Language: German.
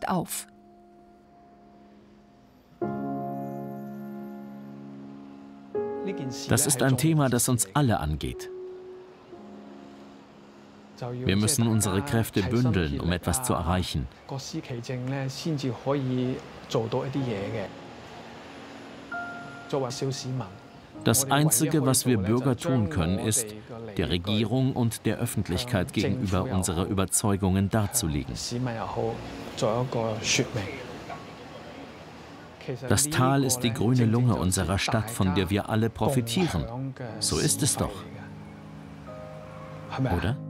nicht auf. Das ist ein Thema, das uns alle angeht. Wir müssen unsere Kräfte bündeln, um etwas zu erreichen. Das Einzige, was wir Bürger tun können, ist, der Regierung und der Öffentlichkeit gegenüber unsere Überzeugungen darzulegen. Das Tal ist die grüne Lunge unserer Stadt, von der wir alle profitieren. So ist es doch. Oder?